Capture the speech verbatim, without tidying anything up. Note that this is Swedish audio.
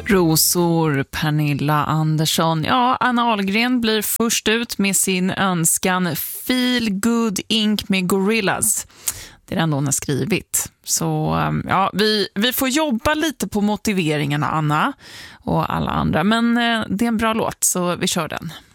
Rosor, Pernilla Andersson. Ja, Anna Ahlgren blir först ut med sin önskan Feel Good Inc med Gorillaz. Det är den hon har skrivit. Så ja, vi, vi får jobba lite på motiveringarna, Anna och alla andra. Men det är en bra låt, så vi kör den.